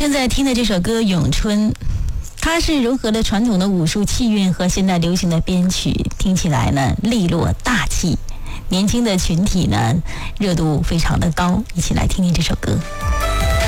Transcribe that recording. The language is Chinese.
正在听的这首歌《咏春》，它是融合了传统的武术气韵和现代流行的编曲，听起来呢利落大气，年轻的群体呢热度非常的高，一起来听听这首歌。